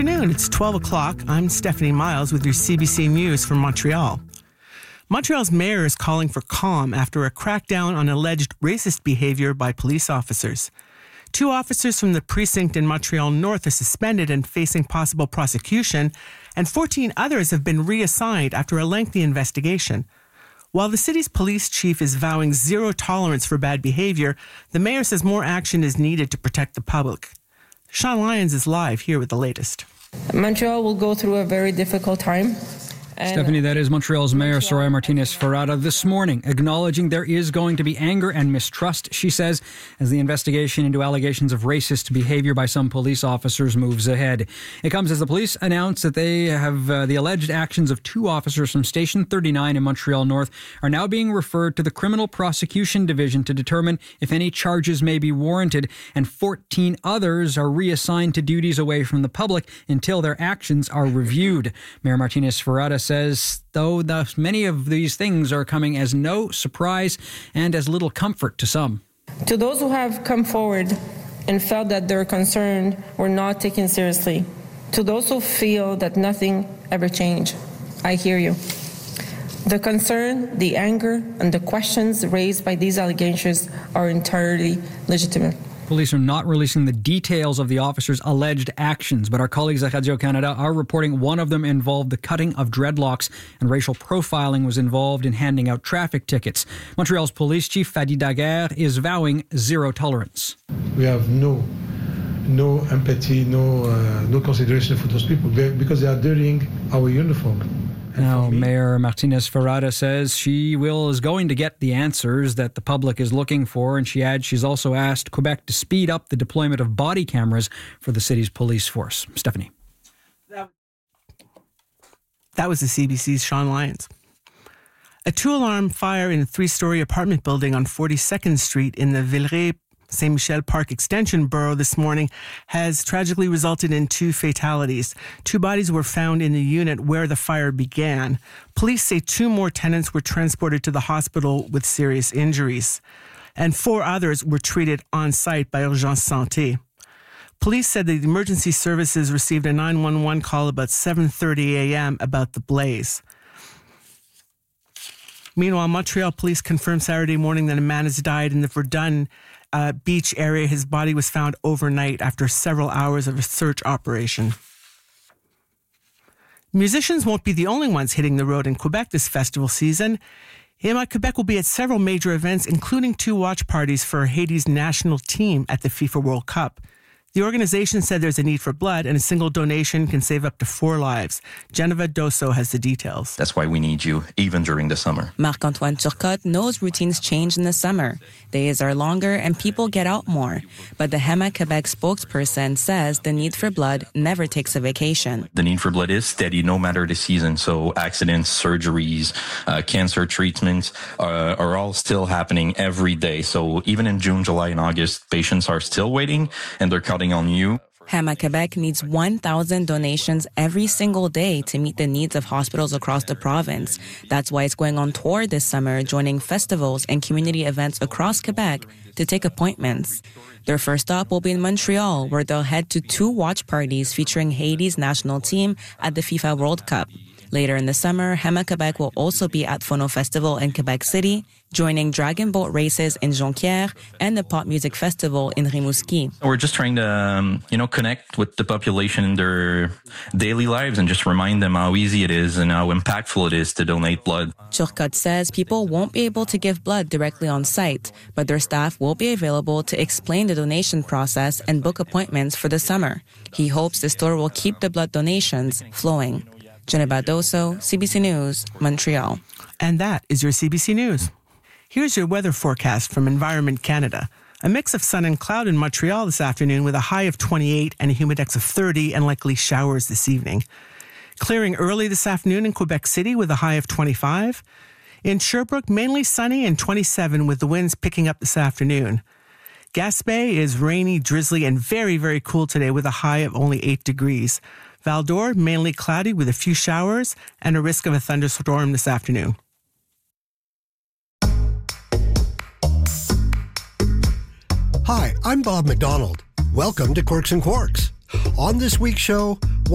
afternoon. It's 12 o'clock. I'm Stephanie Miles with your CBC News from Montreal. Montreal's mayor is calling for calm after a crackdown on alleged racist behavior by police officers. 2 officers from the precinct in Montreal North are suspended and facing possible prosecution, and 14 others have been reassigned after a lengthy investigation. While the city's police chief is vowing zero tolerance for bad behavior, the mayor says more action is needed to protect the public. Sean Lyons is live here with the latest. Montreal will go through a very difficult time. Stephanie, that is Montreal's Mayor Soraya Martinez-Ferrada this morning, acknowledging there is going to be anger and mistrust, she says, as the investigation into allegations of racist behavior by some police officers moves ahead. It comes as the police announced that they have the alleged actions of 2 officers from Station 39 in Montreal North are now being referred to the Criminal Prosecution Division to determine if any charges may be warranted, and 14 others are reassigned to duties away from the public until their actions are reviewed. Mayor Martinez-Ferrada says, though, many of these things are coming as no surprise and as little comfort to some. To those who have come forward and felt that their concerns were not taken seriously, to those who feel that nothing ever changed, I hear you. The concern, the anger, and the questions raised by these allegations are entirely legitimate. Police are not releasing the details of the officers' alleged actions, but our colleagues at Radio-Canada are reporting one of them involved the cutting of dreadlocks, and racial profiling was involved in handing out traffic tickets. Montreal's police chief, Fadi Daguerre, is vowing zero tolerance. We have no empathy, no consideration for those people because they are dirtying our uniform. Now, Mayor Martinez-Ferrada says she is going to get the answers that the public is looking for, and she adds she's also asked Quebec to speed up the deployment of body cameras for the city's police force. Stephanie. That was the CBC's Sean Lyons. A 2-alarm fire in a 3-story apartment building on 42nd Street in the Villeray Saint-Michel Park Extension borough this morning has tragically resulted in 2 fatalities. 2 bodies were found in the unit where the fire began. Police say 2 more tenants were transported to the hospital with serious injuries, and 4 others were treated on site by Urgence Santé. Police said that the emergency services received a 911 call about 7:30 a.m. about the blaze. Meanwhile, Montreal police confirmed Saturday morning that a man has died in the Verdun beach area. His body was found overnight after several hours of a search operation. Musicians won't be the only ones hitting the road in Quebec this festival season. Héma Quebec will be at several major events, including 2 watch parties for Haiti's national team at the FIFA World Cup. The organization said there's a need for blood, and a single donation can save up to 4 lives. Geneva Dosso has the details. That's why we need you, even during the summer. Marc-Antoine Turcotte knows routines change in the summer. Days are longer and people get out more. But the Héma Quebec spokesperson says the need for blood never takes a vacation. The need for blood is steady no matter the season. So accidents, surgeries, cancer treatments are all still happening every day. So even in June, July, and August, patients are still waiting, and they're counting on you. Héma Quebec needs 1,000 donations every single day to meet the needs of hospitals across the province. That's why it's going on tour this summer, joining festivals and community events across Quebec to take appointments. Their first stop will be in Montreal, where they'll head to 2 watch parties featuring Haiti's national team at the FIFA World Cup. Later in the summer, Héma Quebec will also be at Phono Festival in Quebec City, joining dragon boat races in Jonquière and the pop music festival in Rimouski. We're just trying to, connect with the population in their daily lives and just remind them how easy it is and how impactful it is to donate blood. Turcotte says people won't be able to give blood directly on site, but their staff will be available to explain the donation process and book appointments for the summer. He hopes the store will keep the blood donations flowing. Geneva Dosso, CBC News, Montreal. And that is your CBC News. Here's your weather forecast from Environment Canada. A mix of sun and cloud in Montreal this afternoon with a high of 28 and a humidex of 30 and likely showers this evening. Clearing early this afternoon in Quebec City with a high of 25. In Sherbrooke, mainly sunny and 27 with the winds picking up this afternoon. Gaspé is rainy, drizzly, and very, very cool today with a high of only 8 degrees. Val-d'Or, mainly cloudy with a few showers and a risk of a thunderstorm this afternoon. Hi, I'm Bob McDonald. Welcome to Quirks and Quarks. On this week's show,